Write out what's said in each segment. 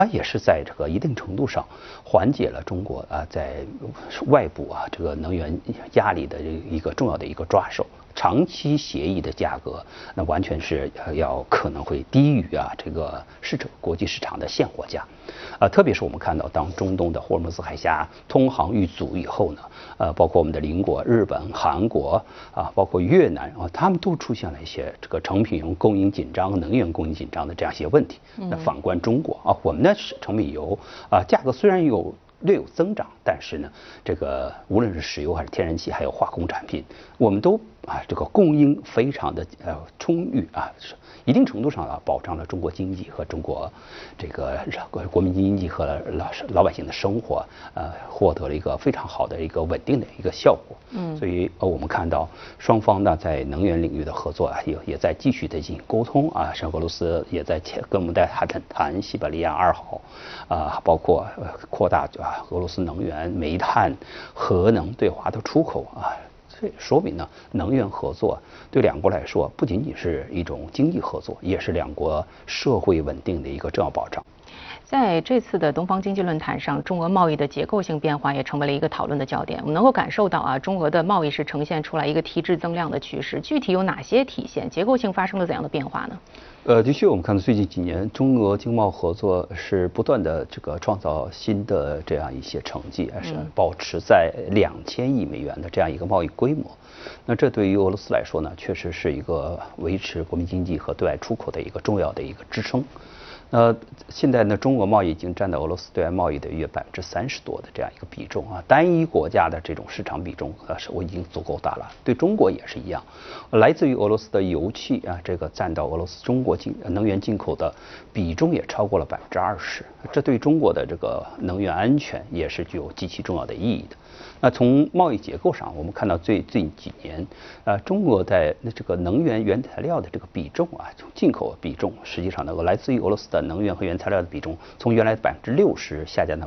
它也是在这个一定程度上缓解了中国在外部这个能源压力的一个重要的一个抓手。长期协议的价格，那完全是可能会低于这个国际市场的现货价，特别是我们看到当中东的霍尔木兹海峡通航遇阻以后呢，包括我们的邻国日本、韩国包括越南他们都出现了一些这个成品油供应紧张、能源供应紧张的这样一些问题。那反观中国我们的成品油价格虽然略有增长，但是呢，这个无论是石油还是天然气，还有化工产品，我们都这个供应非常的充裕一定程度上保障了中国经济和中国这个国民经济和老百姓的生活获得了一个非常好的一个稳定的一个效果。所以我们看到双方呢在能源领域的合作也在继续的进行沟通像俄罗斯也在跟我们在谈西伯利亚2号包括扩大俄罗斯能源、煤炭、核能对华的出口这说明呢，能源合作对两国来说不仅仅是一种经济合作，也是两国社会稳定的一个重要保障。 在这次的东方经济论坛上，中俄贸易的结构性变化也成为了一个讨论的焦点。我们能够感受到中俄的贸易是呈现出来一个提质增量的趋势，具体有哪些体现？结构性发生了怎样的变化呢？ 的确，我们看到最近几年中俄经贸合作是不断的这个创造新的这样一些成绩，是保持在2000亿美元的这样一个贸易规模。那这对于俄罗斯来说呢，确实是一个维持国民经济和对外出口的一个重要的一个支撑。现在呢，中俄贸易已经占到俄罗斯对外贸易的约30%多的这样一个比重单一国家的这种市场比重我已经足够大了。对中国也是一样，来自于俄罗斯的油气这个占到俄罗斯中国能源进口的比重也超过了20%，这对中国的这个能源安全也是具有极其重要的意义的。那从贸易结构上，我们看到最近几年中国在这个能源原材料的这个比重从进口比重，实际上呢，来自于俄罗斯的能源和原材料的比重从原来的60%下降到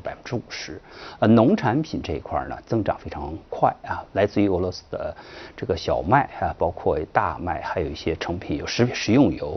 50%。农产品这一块呢，增长非常快来自于俄罗斯的这个小麦包括大麦，还有一些成品油、食用油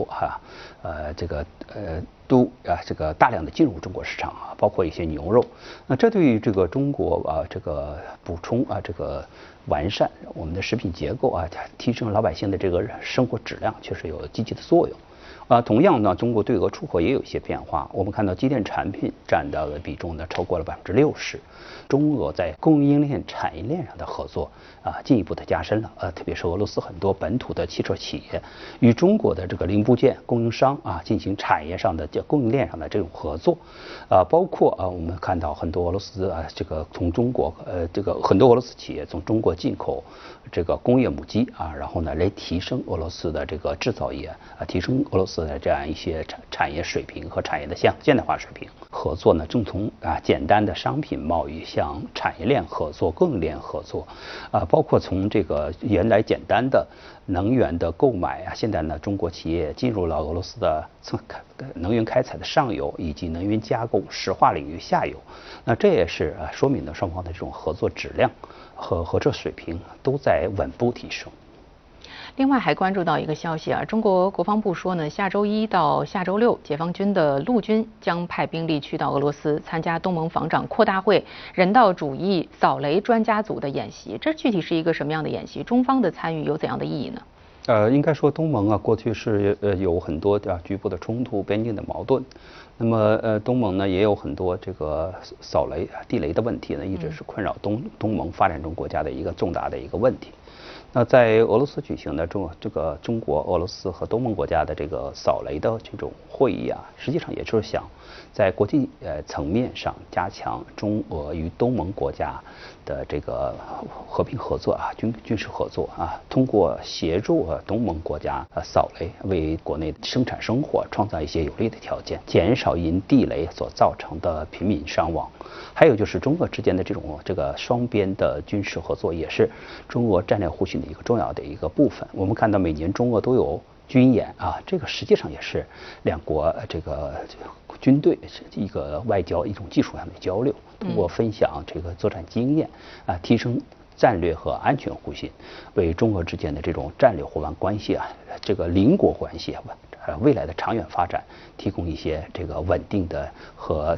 都这个大量的进入中国市场包括一些牛肉。那这对于这个中国这个补充这个完善我们的食品结构提升老百姓的这个生活质量，确实有积极的作用。同样呢，中国对俄出口也有一些变化。我们看到机电产品占到的比重呢超过了60%，中俄在供应链、产业链上的合作进一步的加深了。特别是俄罗斯很多本土的汽车企业与中国的这个零部件供应商进行产业上的供应链上的这种合作。包括我们看到很多俄罗斯这个从中国这个很多俄罗斯企业从中国进口这个工业母机然后呢来提升俄罗斯的这个制造业提升俄罗斯的这样一些产业水平和产业的现代化水平。合作呢正从简单的商品贸易向产业链合作、供应链合作包括从这个原来简单的能源的购买现在呢中国企业进入了俄罗斯的能源开采的上游以及能源加工、石化领域下游。那这也是说明了双方的这种合作质量和合作水平都在稳步提升。 另外还关注到一个消息中国国防部说呢，下周1到下周6，解放军的陆军将派兵力去到俄罗斯参加东盟防长扩大会人道主义扫雷专家组的演习。这具体是一个什么样的演习？中方的参与有怎样的意义呢？ 应该说东盟过去是有很多局部的冲突、边境的矛盾。那么东盟呢也有很多这个扫雷、地雷的问题呢，一直是困扰东盟发展中国家的一个重大的一个问题。那在俄罗斯举行的中国、俄罗斯和东盟国家的这个扫雷的这种会议实际上也就是想在国际层面上加强中俄与东盟国家的这个和平合作军事合作通过协助东盟国家扫雷，为国内生产生活创造一些有利的条件，减少因地雷所造成的平民伤亡。还有就是中俄之间的这个双边的军事合作，也是中俄战略互信的一个重要的一个部分。我们看到每年中俄都有军演这个实际上也是两国这个军队一个外交一种技术上的交流，通过分享这个作战经验提升战略和安全互信，为中俄之间的这种战略伙伴关系这个邻国关系未来的长远发展提供一些这个稳定的和